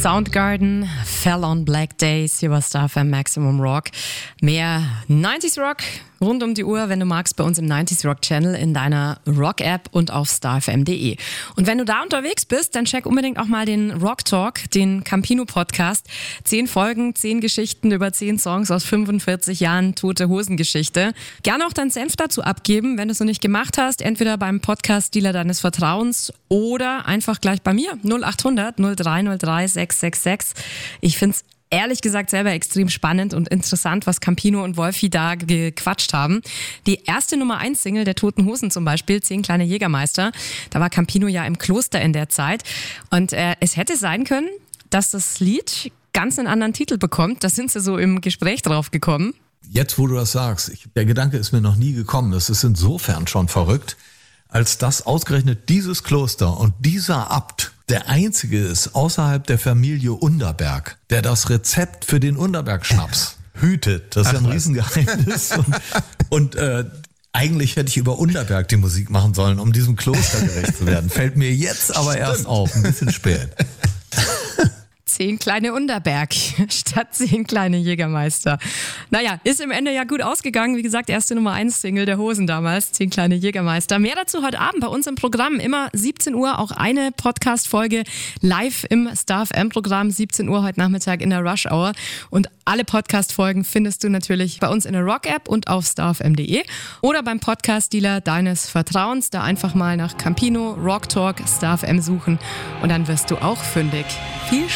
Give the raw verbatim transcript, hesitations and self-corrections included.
Soundgarden, Fell on Black Days, hier war Star F M Maximum Rock. Mehr neunziger Rock rund um die Uhr, wenn du magst, bei uns im neunziger Rock Channel, in deiner Rock-App und auf star f m punkt d e. Und wenn du da unterwegs bist, dann check unbedingt auch mal den Rock Talk, den Campino-Podcast. Zehn Folgen, zehn Geschichten über zehn Songs aus fünfundvierzig Jahren Tote-Hosen-Geschichte. Gerne auch deinen Senf dazu abgeben, wenn du es noch nicht gemacht hast, entweder beim Podcast-Dealer deines Vertrauens oder einfach gleich bei mir, null acht hundert null drei null drei sechs sechs sechs. Ich finde es ehrlich gesagt selber extrem spannend und interessant, was Campino und Wolfi da gequatscht haben. Die erste Nummer eins Single der Toten Hosen zum Beispiel, Zehn kleine Jägermeister, da war Campino ja im Kloster in der Zeit und äh, es hätte sein können, dass das Lied ganz einen anderen Titel bekommt. Da sind sie so im Gespräch drauf gekommen. Jetzt, wo du das sagst, ich, der Gedanke ist mir noch nie gekommen. Das ist insofern schon verrückt, als dass ausgerechnet dieses Kloster und dieser Abt der einzige ist außerhalb der Familie Underberg, der das Rezept für den Underberg-Schnaps hütet. Das ist ja ein Riesengeheimnis. Und, und äh, eigentlich hätte ich über Underberg die Musik machen sollen, um diesem Kloster gerecht zu werden. Fällt mir jetzt aber Stimmt. erst auf, ein bisschen spät. Zehn kleine Underberg statt zehn kleine Jägermeister. Naja, ist im Ende ja gut ausgegangen. Wie gesagt, erste Nummer eins Single der Hosen damals, Zehn kleine Jägermeister. Mehr dazu heute Abend bei uns im Programm. Immer siebzehn Uhr, auch eine Podcast-Folge live im Star F M-Programm. siebzehn Uhr heute Nachmittag in der Rush Hour. Und alle Podcast-Folgen findest du natürlich bei uns in der Rock-App und auf star f m punkt d e oder beim Podcast-Dealer deines Vertrauens. Da einfach mal nach Campino, Rock Talk, Star F M suchen und dann wirst du auch fündig. Viel Spaß!